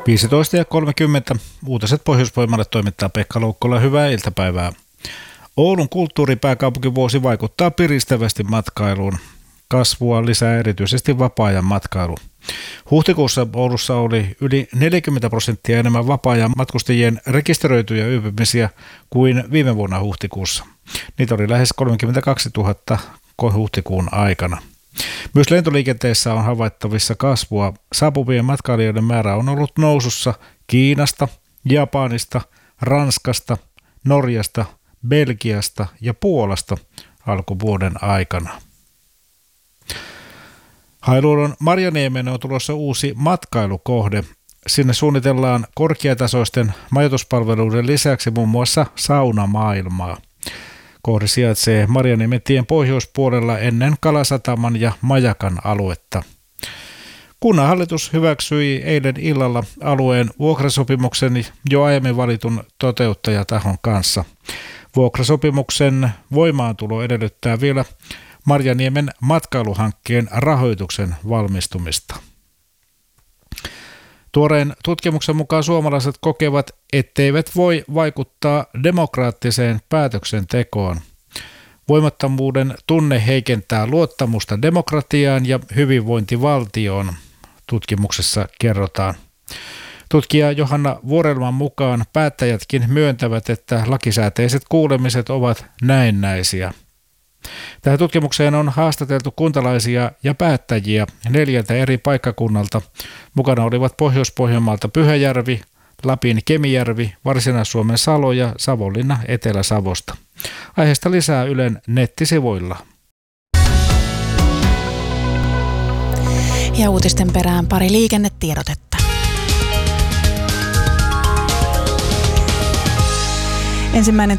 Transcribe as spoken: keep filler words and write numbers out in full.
viisitoista ja kolmekymmentä. Uutiset Pohjoisvoimalle toimittaa Pekka Loukkola. Hyvää iltapäivää. Oulun kulttuuripääkaupunkivuosi vaikuttaa piristävästi matkailuun. Kasvua lisää erityisesti vapaa-ajan matkailu. Huhtikuussa Oulussa oli yli neljäkymmentä prosenttia enemmän vapaa-ajan matkustajien rekisteröityjä yöpymisiä kuin viime vuonna huhtikuussa. Niitä oli lähes kolmekymmentäkaksituhatta huhtikuun aikana. Myös lentoliikenteessä on havaittavissa kasvua. Saapuvien matkailijoiden määrä on ollut nousussa Kiinasta, Japanista, Ranskasta, Norjasta, Belgiasta ja Puolasta alkuvuoden aikana. Hailuodon Marjaniemeen on tulossa uusi matkailukohde. Sinne suunnitellaan korkeatasoisten majoituspalveluiden lisäksi muun muassa saunamaailmaa. Kohde sijaitsee Marjaniemen tien pohjoispuolella ennen Kalasataman ja Majakan aluetta. Kunnanhallitus hyväksyi eilen illalla alueen vuokrasopimuksen jo aiemmin valitun toteuttajatahon kanssa. Vuokrasopimuksen voimaantulo edellyttää vielä Marjaniemen matkailuhankkeen rahoituksen valmistumista. Tuoreen tutkimuksen mukaan suomalaiset kokevat, etteivät voi vaikuttaa demokraattiseen päätöksentekoon. Voimattomuuden tunne heikentää luottamusta demokratiaan ja hyvinvointivaltioon, tutkimuksessa kerrotaan. Tutkija Johanna Vuorelman mukaan päättäjätkin myöntävät, että lakisääteiset kuulemiset ovat näennäisiä. Tähän tutkimukseen on haastateltu kuntalaisia ja päättäjiä neljältä eri paikkakunnalta. Mukana olivat Pohjois-Pohjanmaalta Pyhäjärvi, Lapin Kemijärvi, Varsinais-Suomen Salo ja Savonlinna Etelä-Savosta. Aiheesta lisää Ylen nettisivuilla. Ja uutisten perään pari liikennetiedotetta. Ensimmäinen